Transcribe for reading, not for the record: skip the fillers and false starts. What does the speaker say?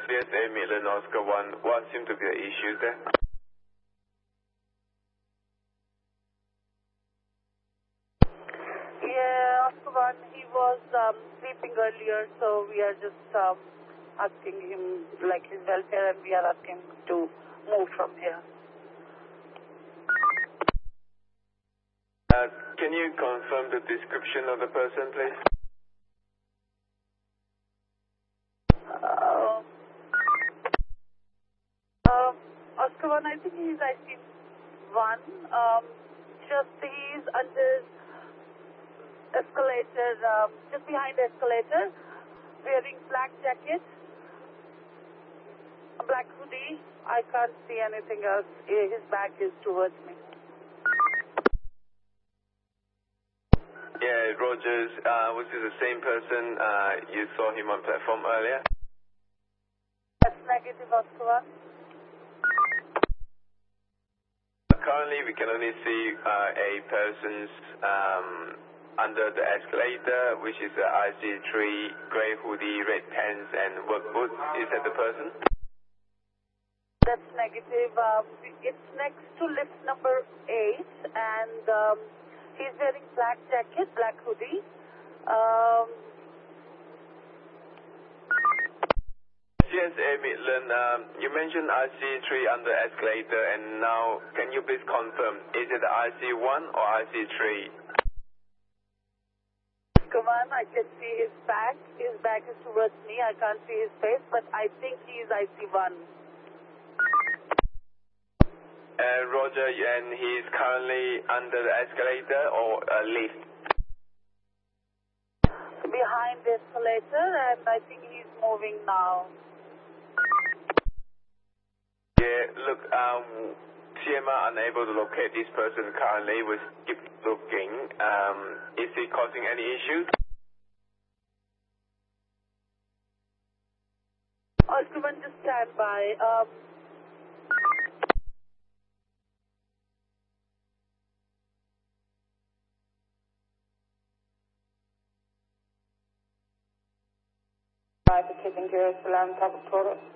CSA Midland Oscar 1, what seemed to be the issue there? Yeah, Oscar 1, he was sleeping earlier, so we are just asking him, like, his welfare, and we are asking him to move from here. Can you confirm the description of the person, please? Oscar 1, I think he's IC1. He's under escalator, just behind the escalator, wearing black jacket, a black hoodie. I can't see anything else. His back is towards me. Yeah, Rogers, was it the same person you saw him on platform earlier? That's negative, Oscar 1. Currently, we can only see a person's under the escalator, which is IC3, grey hoodie, red pants, and work boots. Is that the person? That's negative. It's next to lift number 8, and he's wearing black jacket, black hoodie. CSA Midland, you mentioned IC3 under escalator, and now can you please confirm, is it IC1 or IC3? Come on, I can see his back. His back is towards me. I can't see his face, but I think he is IC1. Roger, and he's currently under the escalator or a lift? Behind the escalator, and I think he's moving now. Yeah, look, CMR unable to locate this person currently. We keep looking. Is he causing any issues? Oscar 1, just stand by. By the Killing Jerusalem, Tabuk Toro.